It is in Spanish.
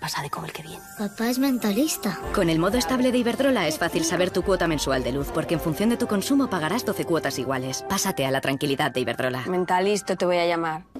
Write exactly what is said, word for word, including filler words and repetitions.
pasado como el que viene. Papá es mentalista. Con el modo estable de Iberdrola es fácil saber tu cuota mensual de luz, porque en función de tu consumo pagarás doce cuotas iguales. Pásate a la tranquilidad de Iberdrola. Mentalista te voy a llamar.